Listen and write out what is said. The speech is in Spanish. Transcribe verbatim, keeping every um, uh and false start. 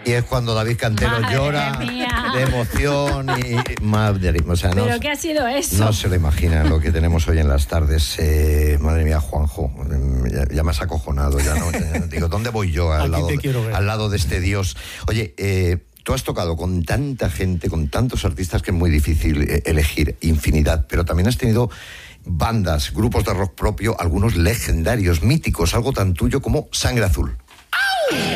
y es cuando David Cantero madre llora mía. de emoción y madre, o sea, no, ¿pero qué ha sido eso? No se lo imagina lo que tenemos hoy en las tardes. Eh, madre mía, Juanjo, ya, ya me has acojonado, ya no, ya, digo, ¿dónde voy yo al lado, al lado de este Dios? Oye, eh, tú has tocado con tanta gente, con tantos artistas que es muy difícil eh, elegir infinidad, pero también has tenido bandas, grupos de rock propio, algunos legendarios, míticos, algo tan tuyo como Sangre Azul.